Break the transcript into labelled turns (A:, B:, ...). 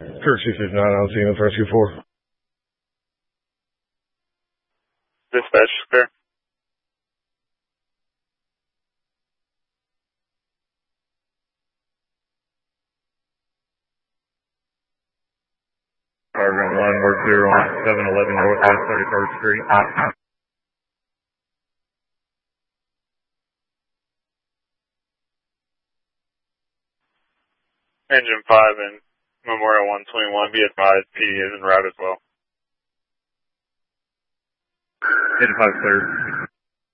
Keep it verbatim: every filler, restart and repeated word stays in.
A: Kirk six six nine, I'll see you in the rescue four.
B: Dispatch, clear.
A: Program one, work zero on seven eleven Northwest thirty-first Street.
B: Engine five and Memorial one twenty-one, be advised, P D is en route as well.
A: Engine five clear.